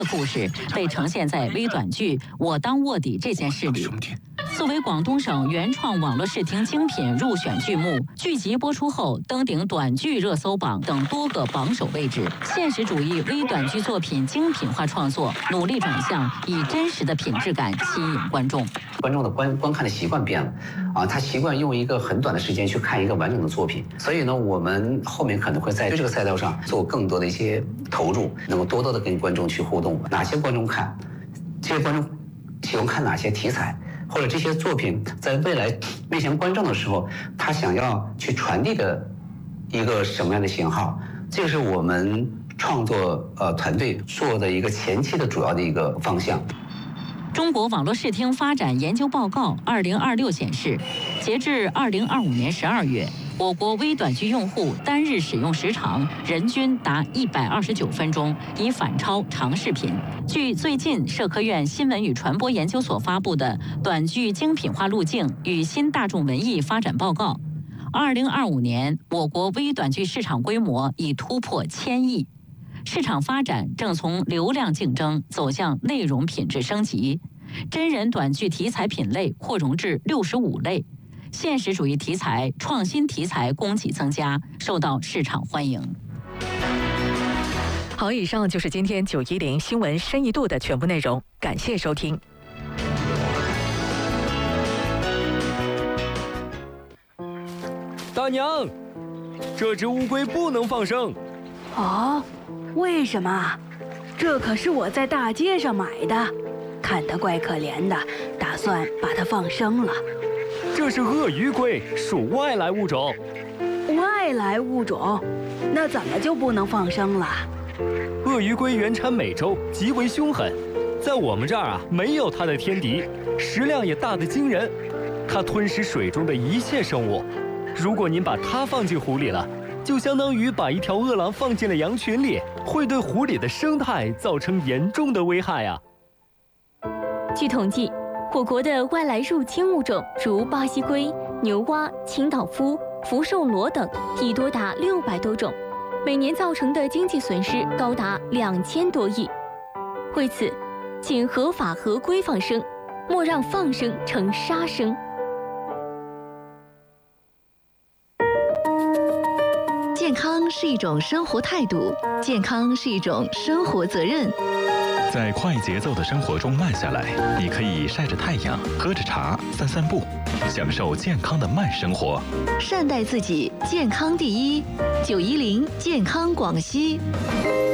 故事被呈现在微短剧《我当卧底》这件事里。作为广东省原创网络视听精品入选剧目，剧集播出后登顶短剧热搜榜等多个榜首位置。现实主义微短剧作品精品化创作，努力转向以真实的品质感吸引观众。 观众的观看的习惯变了，他习惯用一个很短的时间去看一个完整的作品，所以呢，我们后面可能会在这个赛道上做更多的一些投入，能够多多的跟观众去互动。哪些观众看，这些观众喜欢看哪些题材，或者这些作品在未来面向观众的时候，他想要去传递的一个什么样的信号，这个是我们创作团队做的一个前期的主要的一个方向。 中国网络视听发展研究报告2026显示，截至2025年12月，我国微短剧用户单日使用时长人均达129分钟，已反超长视频。据最近社科院新闻与传播研究所发布的《短剧精品化路径与新大众文艺发展报告》，2025年我国微短剧市场规模已突破1000亿。市场发展正从流量竞争走向内容品质升级，真人短剧题材品类扩容至65类，现实主义题材、创新题材供给增加，受到市场欢迎。 好，以上就是今天910新闻深一度的全部内容，感谢收听。 大娘，这只乌龟不能放生。 哦，为什么？这可是我在大街上买的，看它怪可怜的，打算把它放生了。 这是鳄鱼龟，属外来物种。 外来物种？那怎么就不能放生了？ 鳄鱼龟原产美洲，极为凶狠，在我们这儿没有它的天敌，食量也大得惊人。它吞食水中的一切生物，如果您把它放进湖里了，就相当于把一条饿狼放进了羊群里，会对湖里的生态造成严重的危害啊！ 据统计，我国的外来入侵物种如巴西龟、牛蛙、清道夫、福寿螺等，已多达600多种，每年造成的经济损失高达2000多亿。为此，请合法合规放生，莫让放生成杀生。 健康是一种生活态度，健康是一种生活责任。 在快节奏的生活中慢下来，你可以晒着太阳，喝着茶，散散步，享受健康的慢生活。 善待自己，健康第一。910健康广西。